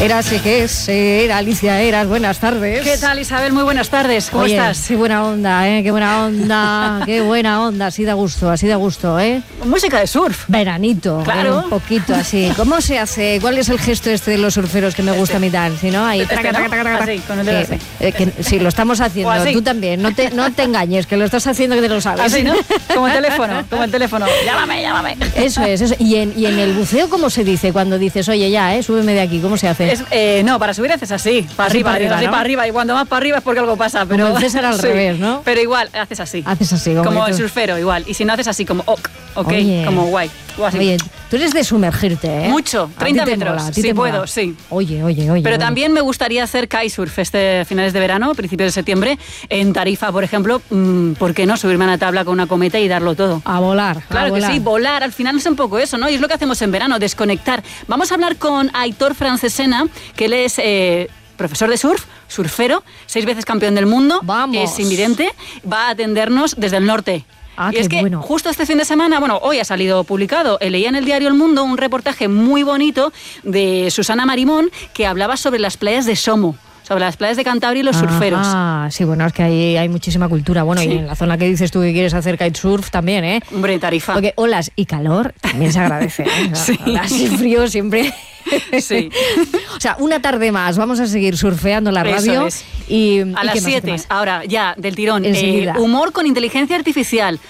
Eras, ¿qué es? Era Alicia Eras, buenas tardes. ¿Qué tal, Isabel? Muy buenas tardes, ¿cómo estás? Qué buena onda, qué buena onda, qué buena onda, así da gusto, Música de surf. Veranito, claro. Un poquito así. ¿Cómo se hace? ¿Cuál es el gesto de los surferos que me gusta a mí tal? Si no, ahí, así, con el dedo así. Sí, lo estamos haciendo, tú también, no te engañes, que lo estás haciendo que te lo sabes. Así, ¿no? Como el teléfono, llámame. Eso es. ¿Y en el buceo cómo se dice cuando dices, oye ya, súbeme de aquí, cómo se hace? No, para subir haces así, para arriba, y cuando más para arriba es porque algo pasa. Pero como el César al revés, ¿no? Pero igual, haces así. Como el surfero, igual. Y si no haces así, como ok, Oye. como guay. Oye, tú eres de sumergirte, ¿eh? Mucho, 30 metros, si puedo, sí. Oye. Pero también me gustaría hacer kitesurf finales de verano, principios de septiembre, en Tarifa, por ejemplo. ¿Por qué no subirme a una tabla con una cometa y darlo todo? A volar. Claro que sí, volar. Al final es un poco eso, ¿no? Y es lo que hacemos en verano, desconectar. Vamos a hablar con Aitor Francesena, que él es profesor de surf, surfero, 6 veces campeón del mundo. Vamos. Es invidente, va a atendernos desde el norte. Y es que bueno. Justo este fin de semana, hoy ha salido publicado, leía en el diario El Mundo un reportaje muy bonito de Susana Marimón que hablaba sobre las playas de Somo, sobre las playas de Cantabria y los surferos. Sí, bueno, es que ahí hay muchísima cultura. Bueno, sí. Y en la zona que dices tú que quieres hacer kitesurf también, ¿eh? Hombre, Tarifa. Porque olas y calor también se agradece, ¿eh? Sí. Olas y frío siempre. Sí. O sea, una tarde más vamos a seguir surfeando la radio. Eso es. Y a las 7, ahora ya, del tirón. Enseguida. Humor con inteligencia artificial.